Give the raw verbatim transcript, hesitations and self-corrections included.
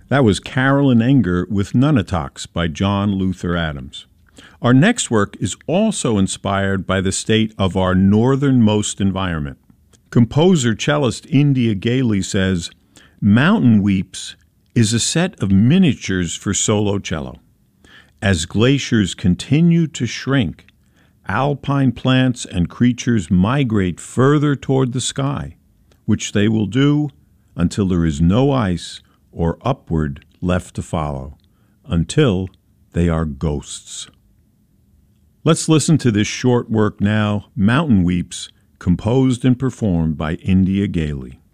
That was Carolyn Enger with Nunnatox by John Luther Adams. Our next work is also inspired by the state of our northernmost environment. Composer cellist India Gailey says, "Mountain Weeps is a set of miniatures for solo cello. As glaciers continue to shrink, alpine plants and creatures migrate further toward the sky, which they will do until there is no ice or upward left to follow, until they are ghosts." Let's listen to this short work now, Mountain Weeps, composed and performed by India Gailey.